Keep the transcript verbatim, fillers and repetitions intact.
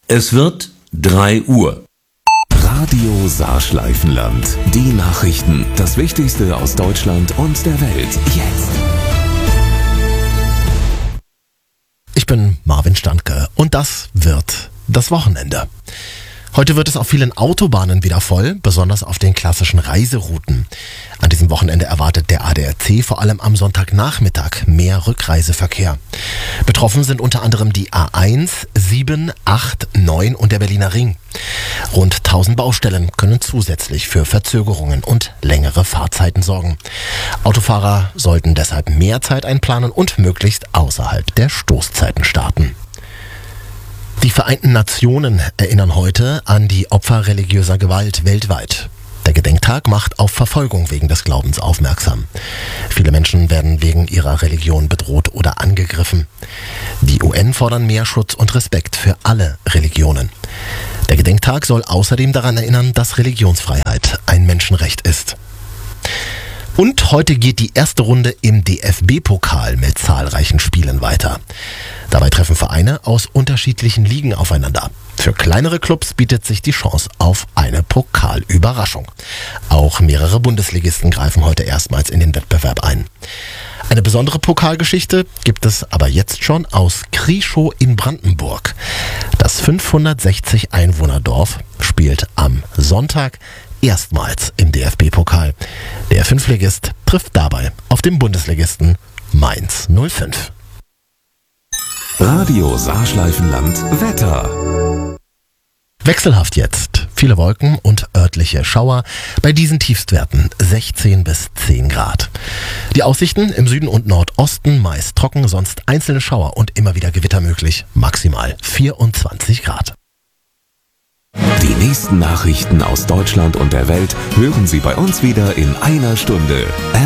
Es wird drei Uhr. Radio Saarschleifenland. Die Nachrichten. Das Wichtigste aus Deutschland und der Welt. Jetzt. Ich bin Marvin Standke und das wird das Wochenende. Heute wird es auf vielen Autobahnen wieder voll, besonders auf den klassischen Reiserouten. An diesem Wochenende erwartet der A D A C vor allem am Sonntagnachmittag mehr Rückreiseverkehr. Betroffen sind unter anderem die A eins, sieben, acht, neun und der Berliner Ring. Rund tausend Baustellen können zusätzlich für Verzögerungen und längere Fahrzeiten sorgen. Autofahrer sollten deshalb mehr Zeit einplanen und möglichst außerhalb der Stoßzeiten starten. Die Vereinten Nationen erinnern heute an die Opfer religiöser Gewalt weltweit. Der Gedenktag macht auf Verfolgung wegen des Glaubens aufmerksam. Viele Menschen werden wegen ihrer Religion bedroht oder angegriffen. Die U N fordern mehr Schutz und Respekt für alle Religionen. Der Gedenktag soll außerdem daran erinnern, dass Religionsfreiheit ein Menschenrecht ist. Und heute geht die erste Runde im D F B-Pokal mit zahlreichen Spielen weiter. Dabei treffen Vereine aus unterschiedlichen Ligen aufeinander. Für kleinere Clubs bietet sich die Chance auf eine Pokalüberraschung. Auch mehrere Bundesligisten greifen heute erstmals in den Wettbewerb ein. Eine besondere Pokalgeschichte gibt es aber jetzt schon aus Krieschow in Brandenburg. Das fünfhundertsechzig Einwohnerdorf spielt am Sonntag erstmals im D F B-Pokal. Der Fünftligist trifft dabei auf den Bundesligisten Mainz null fünf. Radio Saarschleifenland Wetter. Wechselhaft jetzt. Viele Wolken und örtliche Schauer. Bei diesen Tiefstwerten sechzehn bis zehn Grad. Die Aussichten im Süden und Nordosten meist trocken, sonst einzelne Schauer und immer wieder Gewitter möglich. Maximal vierundzwanzig Grad. Die nächsten Nachrichten aus Deutschland und der Welt hören Sie bei uns wieder in einer Stunde.